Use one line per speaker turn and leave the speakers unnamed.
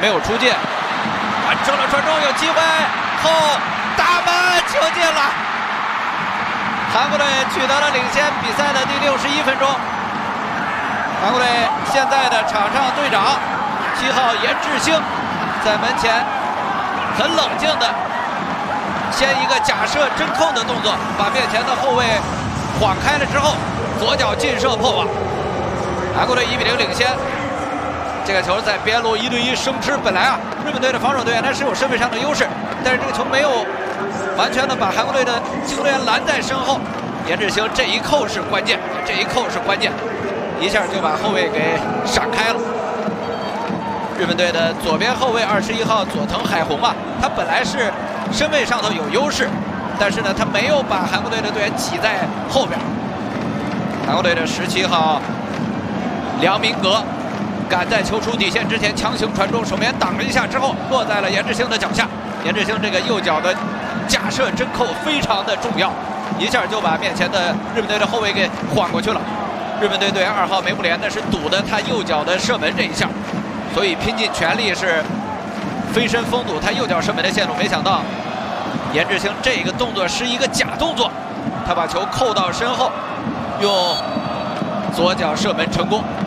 没有出界，完成了传中，有机会后大门球进了，韩国队取得了领先，比赛的第61分钟。韩国队现在的场上队长7号严智星在门前很冷静的先一个假设真扣的动作，把面前的后卫晃开了之后，左脚劲射破网，韩国队1比0领先。这个球在边路1对1生吃，本来日本队的防守队员他是有身位上的优势，但是这个球没有完全的把韩国队的进攻队员拦在身后。严智星这一扣是关键，这一扣是关键，一下就把后卫给闪开了。日本队的左边后卫21号佐藤海宏他本来是身位上头有优势，但是呢他没有把韩国队的队员挤在后边。韩国队的17号梁明格赶在球出底线之前强行传中，手面挡了一下之后落在了严智星的脚下。严智星这个右脚的假设真扣非常的重要，一下就把面前的日本队的后卫给晃过去了。日本队队员2号梅木莲那是堵的他右脚的射门这一下，所以拼尽全力是飞身封堵他右脚射门的线路。没想到严智星这个动作是一个假动作，他把球扣到身后，用左脚射门成功。